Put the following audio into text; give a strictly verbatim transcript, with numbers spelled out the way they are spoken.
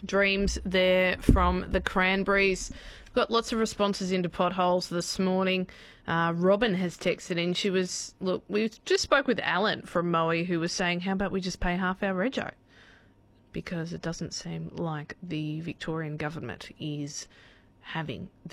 Dreams there from the Cranberries. Got lots of responses into potholes this morning. Uh, Robin has texted in. She was, look, we just spoke with Alan from Moe, who was saying, how about we just pay half our rego? Because it doesn't seem like the Victorian government is having